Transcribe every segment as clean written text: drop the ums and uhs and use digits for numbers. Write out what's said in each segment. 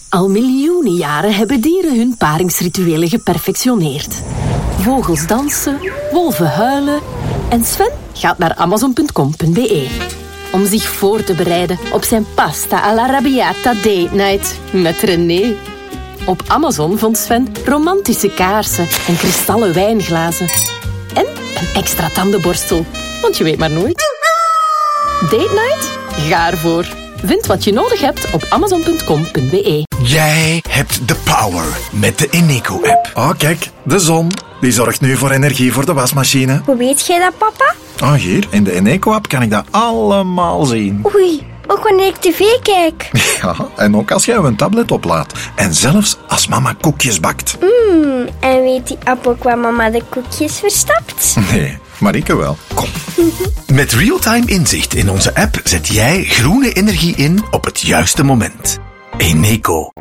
Al miljoenen jaren hebben dieren hun paringsrituelen geperfectioneerd. Vogels dansen, wolven huilen en Sven gaat naar amazon.com.be om zich voor te bereiden op zijn pasta all'arrabbiata date night met René. Op Amazon vond Sven romantische kaarsen en kristallen wijnglazen. En een extra tandenborstel, want je weet maar nooit. Date night? Ga ervoor. Vind wat je nodig hebt op amazon.com.be. Jij hebt de power met de Eneco-app. Oh, kijk, de zon. Die zorgt nu voor energie voor de wasmachine. Hoe weet jij dat, papa? Oh, hier, in de Eneco-app kan ik dat allemaal zien. Oei, ook wanneer ik tv kijk. Ja, en ook als jij een tablet oplaadt. En zelfs als mama koekjes bakt. En weet die app ook waar mama de koekjes verstapt? Nee, maar ik wel. Kom. Met real-time inzicht in onze app zet jij groene energie in op het juiste moment. Eneco.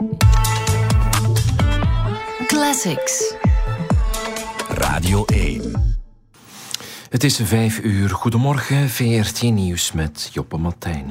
Classics. Radio 1. Het is 5 uur. Goedemorgen, VRT Nieuws met Joppe Martijn.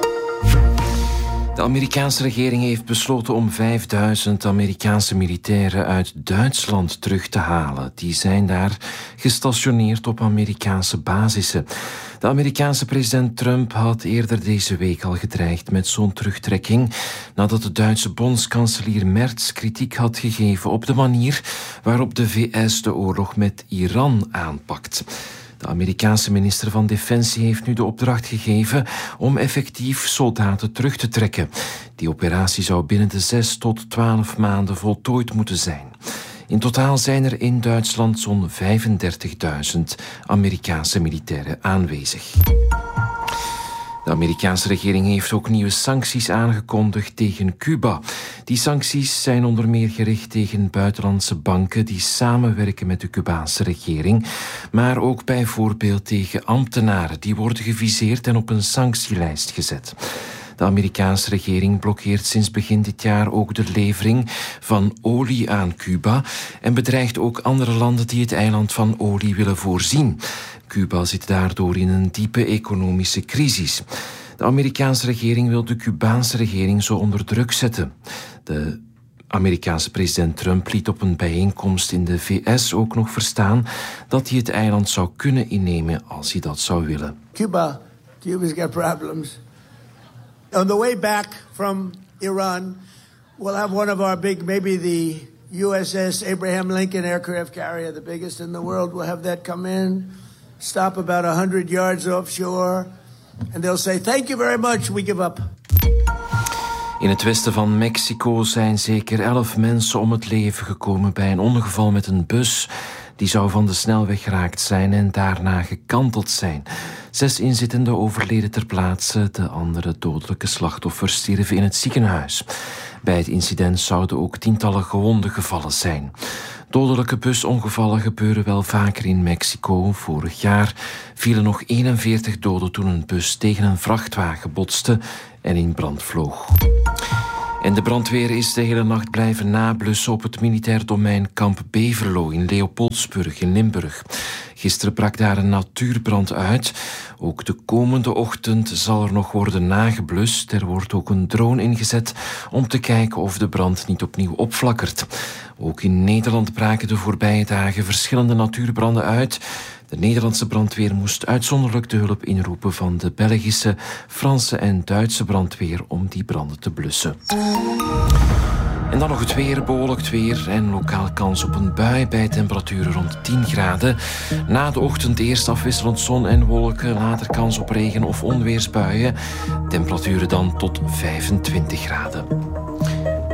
De Amerikaanse regering heeft besloten om 5000 Amerikaanse militairen uit Duitsland terug te halen. Die zijn daar gestationeerd op Amerikaanse basissen. De Amerikaanse president Trump had eerder deze week al gedreigd met zo'n terugtrekking, nadat de Duitse bondskanselier Merz kritiek had gegeven op de manier waarop de VS de oorlog met Iran aanpakt. De Amerikaanse minister van Defensie heeft nu de opdracht gegeven om effectief soldaten terug te trekken. Die operatie zou binnen de 6 tot 12 maanden voltooid moeten zijn. In totaal zijn er in Duitsland zo'n 35.000 Amerikaanse militairen aanwezig. De Amerikaanse regering heeft ook nieuwe sancties aangekondigd tegen Cuba. Die sancties zijn onder meer gericht tegen buitenlandse banken die samenwerken met de Cubaanse regering, maar ook bijvoorbeeld tegen ambtenaren die worden geviseerd en op een sanctielijst gezet. De Amerikaanse regering blokkeert sinds begin dit jaar ook de levering van olie aan Cuba en bedreigt ook andere landen die het eiland van olie willen voorzien. Cuba zit daardoor in een diepe economische crisis. De Amerikaanse regering wil de Cubaanse regering zo onder druk zetten. De Amerikaanse president Trump liet op een bijeenkomst in de VS ook nog verstaan dat hij het eiland zou kunnen innemen als hij dat zou willen. Cuba's got problems. On the way back from Iran, we'll have one of our big, maybe the USS Abraham Lincoln aircraft carrier, the biggest in the world. We'll have that come in, stop about 100 yards offshore, and they'll say, thank you very much, we give up. In het westen van Mexico zijn zeker 11 mensen om het leven gekomen bij een ongeval met een bus. Die zou van de snelweg geraakt zijn en daarna gekanteld zijn. 6 inzittenden overleden ter plaatse. De andere dodelijke slachtoffers stierven in het ziekenhuis. Bij het incident zouden ook tientallen gewonden gevallen zijn. Dodelijke busongevallen gebeuren wel vaker in Mexico. Vorig jaar vielen nog 41 doden toen een bus tegen een vrachtwagen botste en in brand vloog. En de brandweer is de hele nacht blijven nablussen op het militair domein Kamp Beverlo in Leopoldsburg in Limburg. Gisteren brak daar een natuurbrand uit. Ook de komende ochtend zal er nog worden nageblust. Er wordt ook een drone ingezet om te kijken of de brand niet opnieuw opflakkert. Ook in Nederland braken de voorbije dagen verschillende natuurbranden uit. De Nederlandse brandweer moest uitzonderlijk de hulp inroepen van de Belgische, Franse en Duitse brandweer om die branden te blussen. En dan nog het weer, bewolkt weer en lokaal kans op een bui bij temperaturen rond 10 graden. Na de ochtend eerst afwisselend zon en wolken, later kans op regen- of onweersbuien. Temperaturen dan tot 25 graden.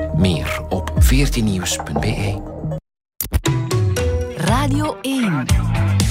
Meer op 14nieuws.be. Radio 1.